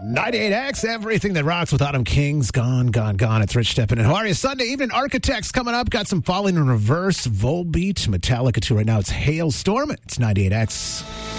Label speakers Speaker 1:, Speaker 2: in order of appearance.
Speaker 1: 98X, everything that rocks with Autumn Kings. Gone. It's Rich Steppen and Hawaii. Sunday evening Architects coming up. Got some Falling in Reverse, Volbeat, Metallica 2 right now. It's Hailstorm. It's 98X.